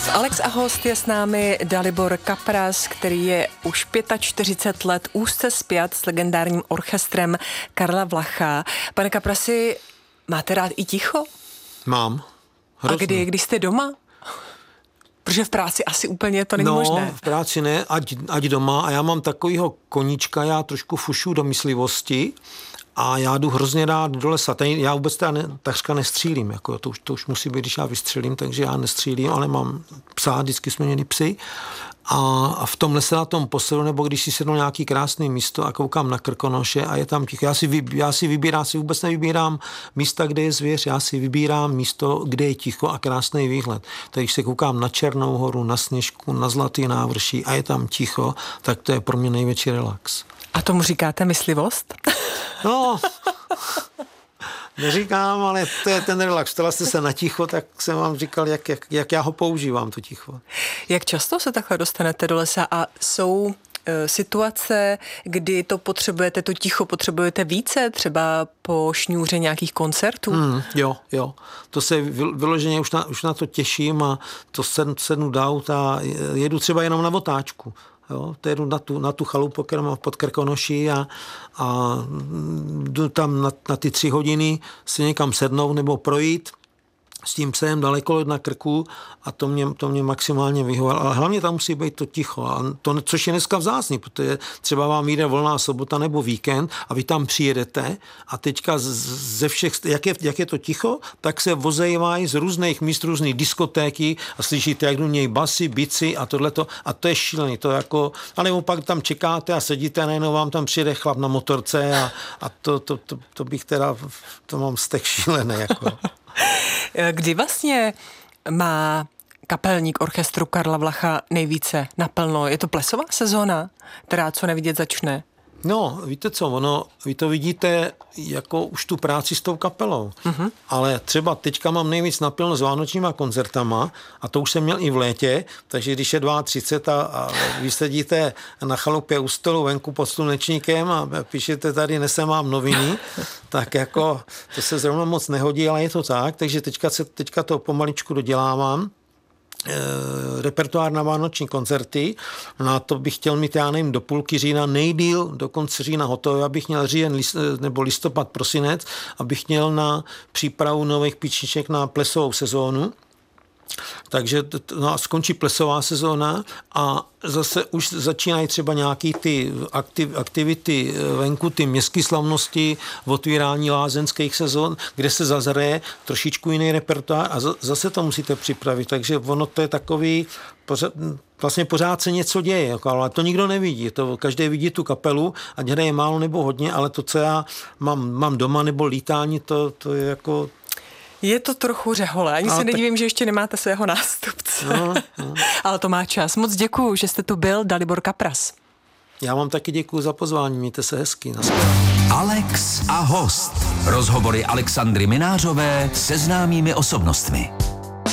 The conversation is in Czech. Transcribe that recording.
Alex a host je s námi Dalibor Kapras, který je už 45 let úzce spjat s legendárním orchestrem Karla Vlacha. Pane Kaprasi, máte rád i ticho? Mám. Hrozně. A když jste doma? Protože v práci asi úplně to není možné. No, v práci ne, ať doma. A já mám takovýho koníčka, já trošku fušu do myslivosti a já jdu hrozně rád do lesa. Já vůbec takřka nestřílím. Jako, to už musí být, když já vystřelím, takže já nestřílím, ale mám psa, vždycky jsme měli psy. A v tom lese na tom poselu, nebo když si sednu nějaký krásný místo a koukám na Krkonoše a je tam ticho. Já si vůbec nevybírám místa, kde je zvěř, já si vybírám místo, kde je ticho a krásný výhled. Tak když se koukám na Černou horu, na Sněžku, na Zlatý návrší a je tam ticho, tak to je pro mě největší relax. A tomu říkáte myslivost? No, neříkám, ale to je ten relax. Ptala jste se na ticho, tak jsem vám říkal, jak já ho používám, to ticho. Jak často se takhle dostanete do lesa a jsou situace, kdy to potřebujete, to ticho potřebujete více, třeba po šňůře nějakých koncertů? Jo. To se vyloženě už na to těším a to sednu do auta a jedu třeba jenom na otáčku. Jo, to jedu na tu chalupu, kterou mám pod Krkonoší a jdu tam na ty 3 hodiny si někam sednout nebo projít s tím psem daleko na krku a to mě maximálně vyhovalo. Ale hlavně tam musí být to ticho, a to, což je dneska vzácný, protože třeba vám jde volná sobota nebo víkend a vy tam přijedete a teďka ze všech, jak je to ticho, tak se vozejvají z různých míst, různých diskotéky a slyšíte, jak do něj basy, bici a tohleto a to je šílený, to jako, anebo pak tam čekáte a sedíte a najednou vám tam přijede chlap na motorce a to bych teda, to mám vztek šílený, jako. Kdy vlastně má kapelník orchestru Karla Vlacha nejvíce naplno? Je to plesová sezóna, která co nevidět začne? No, víte co, vy to vidíte jako už tu práci s tou kapelou, ale třeba teďka mám nejvíc naplno s vánočníma koncertama a to už jsem měl i v létě, takže když je 32 a vy sedíte na chalupě u stolu venku pod slunečníkem a píšete tady nesem vám noviny, tak jako to se zrovna moc nehodí, ale je to tak, takže teďka to pomaličku dodělávám. Repertoár na vánoční koncerty. Na to bych chtěl mít, já nevím, do půlky října, nejdýl do konce října hotový, abych měl říjen nebo listopad, prosinec, abych měl na přípravu nových píčniček na plesovou sezónu. Takže skončí plesová sezóna a zase už začínají třeba nějaký ty aktivity venku, ty městské slavnosti, otvírání lázeňských sezon, kde se zazraje trošičku jiný repertoár a zase to musíte připravit. Takže ono to je takový, vlastně pořád se něco děje, ale to nikdo nevidí. To každý vidí tu kapelu, ať hraje málo nebo hodně, ale to, co já mám doma nebo lítání, to je jako... Je to trochu řehole. Ani se nedivím, že ještě nemáte svého nástupce. No. Ale to má čas. Moc děkuju, že jste tu byl, Dalibor Kapras. Já vám taky děkuju za pozvání. Mějte se hezky. Alex a host. Rozhovory Alexandry Minářové se známými osobnostmi.